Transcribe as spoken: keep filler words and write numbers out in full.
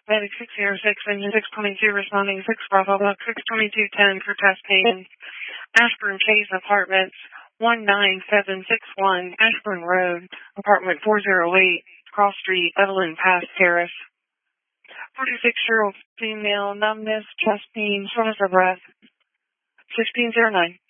Medic six zero six, engine six twenty-two, responding six Bravo Buck six twenty-two ten for test payment. Ashburn Chase Apartments, one nine seven six one, Ashburn Road, apartment four oh eight, Cross Street, Evelyn Pass Terrace. forty-six-year-old female, numbness, chest pain, shortness of breath, sixteen oh nine.